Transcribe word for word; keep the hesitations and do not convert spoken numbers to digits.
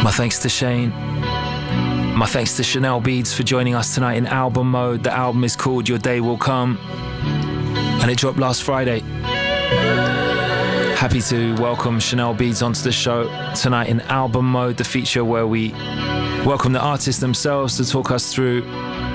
My thanks to Shane. My thanks to Chanel Beads for joining us tonight in album mode. The album is called Your Day Will Come, and it dropped last Friday. Happy to welcome Chanel Beads onto the show tonight in album mode, the feature where we welcome the artists themselves to talk us through